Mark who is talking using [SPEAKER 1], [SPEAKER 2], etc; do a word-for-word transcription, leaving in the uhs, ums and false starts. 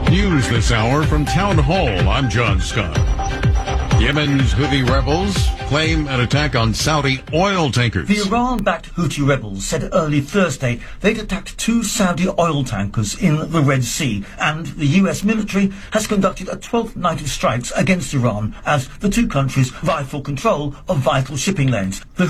[SPEAKER 1] News this hour from Town Hall. I'm John Scott. Yemen's Houthi rebels claim an attack on Saudi oil tankers.
[SPEAKER 2] The Iran-backed Houthi rebels said early Thursday they'd attacked two Saudi oil tankers in the Red Sea, and the U S military has conducted a twelfth night of strikes against Iran as the two countries vie for control of vital shipping lanes. The